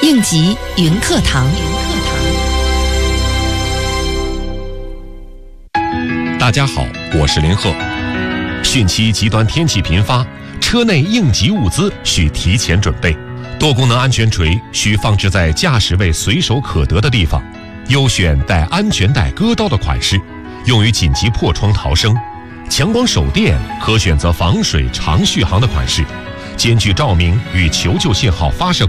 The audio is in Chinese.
应急云课堂。 大家好，我是林鹤。汛期极端天气频发，车内应急物资需提前准备。多功能安全锤需放置在驾驶位随手可得的地方，优选带安全带割刀的款式，用于紧急破窗逃生。强光手电可选择防水长续航的款式，兼具照明与求救信号发射